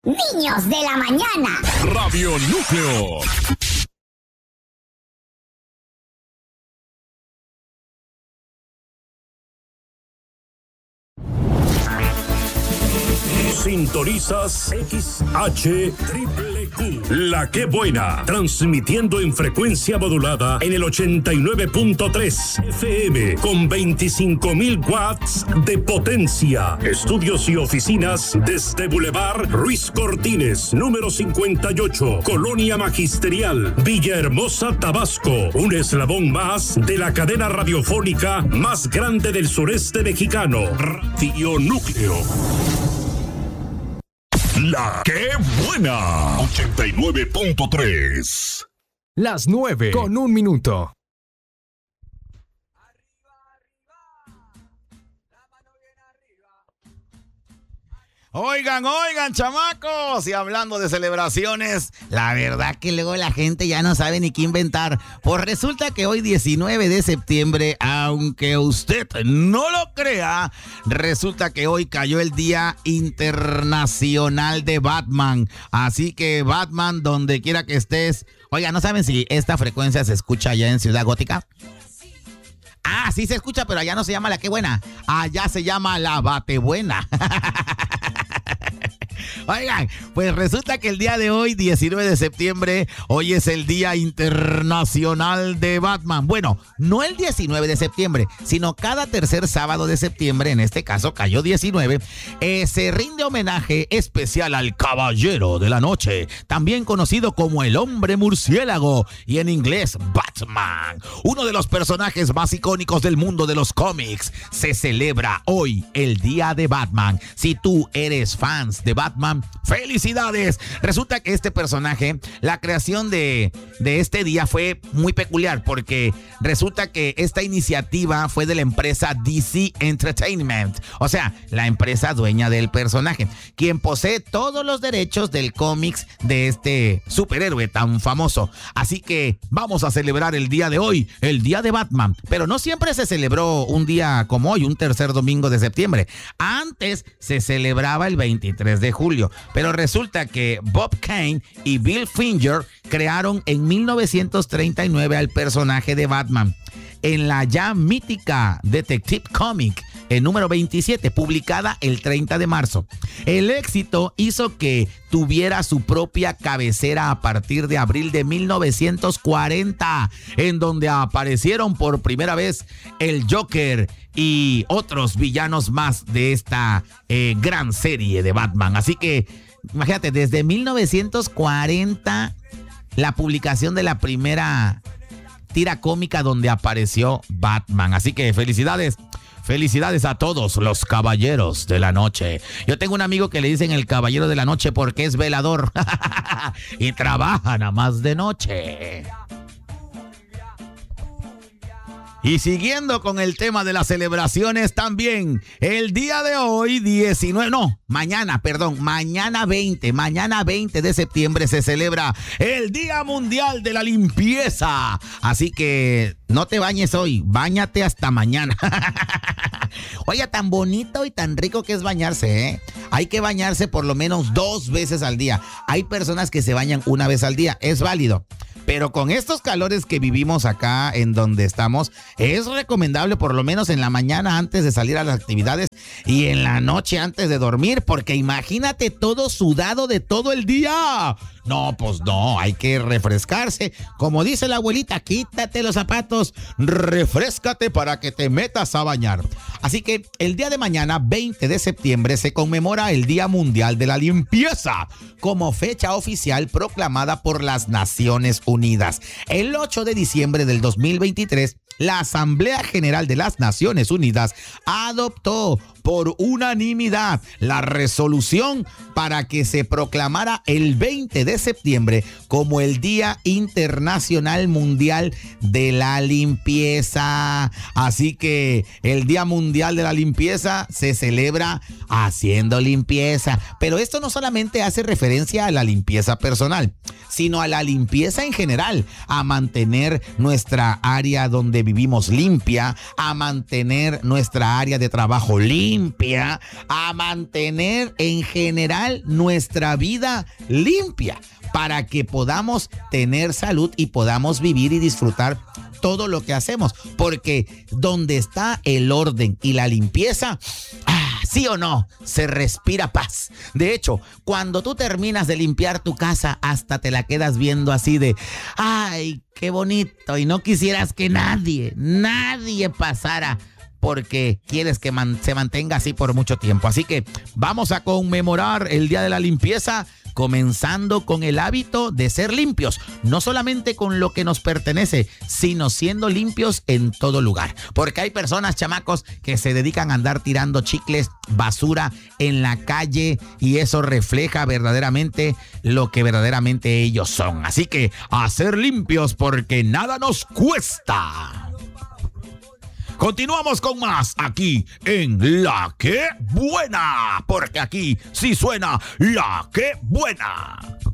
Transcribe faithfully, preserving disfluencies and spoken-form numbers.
Niños de la mañana. Radio Núcleo. Sintonizas X H Triple Q, La Que Buena, transmitiendo en frecuencia modulada en el ochenta y nueve punto tres F M con veinticinco mil watts de potencia. Estudios y oficinas desde Boulevard Ruiz Cortines, número cincuenta y ocho, Colonia Magisterial, Villahermosa, Tabasco. Un eslabón más de la cadena radiofónica más grande del sureste mexicano, Radio Núcleo. La Que Buena, ochenta y nueve punto tres. Las nueve con un minuto. Oigan, oigan, chamacos, y hablando de celebraciones, la verdad que luego la gente ya no sabe ni qué inventar. Pues resulta que hoy diecinueve de septiembre, aunque usted no lo crea, resulta que hoy cayó el Día Internacional de Batman. Así que Batman, donde quiera que estés. Oiga, ¿no saben si esta frecuencia se escucha allá en Ciudad Gótica? Ah, sí se escucha, pero allá no se llama La Que Buena. Allá se llama La Batebuena. Oigan, pues resulta que el día de hoy, diecinueve de septiembre, hoy es el Día Internacional de Batman. Bueno, no el diecinueve de septiembre, sino cada tercer sábado de septiembre, en este caso cayó diecinueve, eh, se rinde homenaje especial al Caballero de la Noche, también conocido como el Hombre Murciélago y en inglés Batman. Uno de los personajes más icónicos del mundo de los cómics. Se celebra hoy el Día de Batman. Si tú eres fans de Batman, ¡felicidades! Resulta que este personaje, la creación de, de este día fue muy peculiar porque resulta que esta iniciativa fue de la empresa D C Entertainment, o sea, la empresa dueña del personaje, quien posee todos los derechos del cómics de este superhéroe tan famoso. Así que vamos a celebrar el día de hoy, el Día de Batman, pero no siempre se celebró un día como hoy, un tercer domingo de septiembre. Antes se celebraba el veintitrés de julio, pero resulta que Bob Kane y Bill Finger crearon en mil novecientos treinta y nueve al personaje de Batman en la ya mítica Detective Comic, el número veintisiete, publicada el treinta de marzo. El éxito hizo que tuviera su propia cabecera a partir de abril de mil novecientos cuarenta, en donde aparecieron por primera vez el Joker y otros villanos más de esta eh, gran serie de Batman. Así que, imagínate, desde mil novecientos cuarenta, la publicación de la primera tira cómica donde apareció Batman. Así que felicidades. Felicidades a todos los caballeros de la noche. Yo tengo un amigo que le dicen el caballero de la noche porque es velador y trabaja nada más de noche. Y siguiendo con el tema de las celebraciones también, el día de hoy, diecinueve, no, mañana, perdón, mañana veinte, mañana veinte de septiembre se celebra el Día Mundial de la Limpieza. Así que no te bañes hoy, báñate hasta mañana. Oye, tan bonito y tan rico que es bañarse, ¿eh? Hay que bañarse por lo menos dos veces al día. Hay personas que se bañan una vez al día, es válido. Pero con estos calores que vivimos acá en donde estamos, es recomendable por lo menos en la mañana antes de salir a las actividades y en la noche antes de dormir, porque imagínate todo sudado de todo el día. No, pues no, hay que refrescarse. Como dice la abuelita, quítate los zapatos, refréscate para que te metas a bañar. Así que el día de mañana, veinte de septiembre, se conmemora el Día Mundial de la Limpieza como fecha oficial proclamada por las Naciones Unidas. El ocho de diciembre del dos mil veintitrés, la Asamblea General de las Naciones Unidas adoptó por unanimidad la resolución para que se proclamara el veinte de septiembre como el Día Internacional Mundial de la Limpieza. Así que el Día Mundial de la Limpieza se celebra haciendo limpieza. Pero esto no solamente hace referencia a la limpieza personal, sino a la limpieza en general, a mantener nuestra área donde vivimos limpia, a mantener nuestra área de trabajo limpia, limpia a mantener en general nuestra vida limpia para que podamos tener salud y podamos vivir y disfrutar todo lo que hacemos, porque donde está el orden y la limpieza, ah, sí o no, se respira paz. De hecho, cuando tú terminas de limpiar tu casa, hasta te la quedas viendo así de, ay, qué bonito, y no quisieras que nadie, nadie pasara, porque quieres que man- se mantenga así por mucho tiempo. Así que vamos a conmemorar el Día de la Limpieza, comenzando con el hábito de ser limpios, no solamente con lo que nos pertenece, sino siendo limpios en todo lugar. Porque hay personas, chamacos, que se dedican a andar tirando chicles, basura en la calle, y eso refleja verdaderamente lo que verdaderamente ellos son. Así que a ser limpios, porque nada nos cuesta. Continuamos con más aquí en La Que Buena, porque aquí sí suena La Que Buena.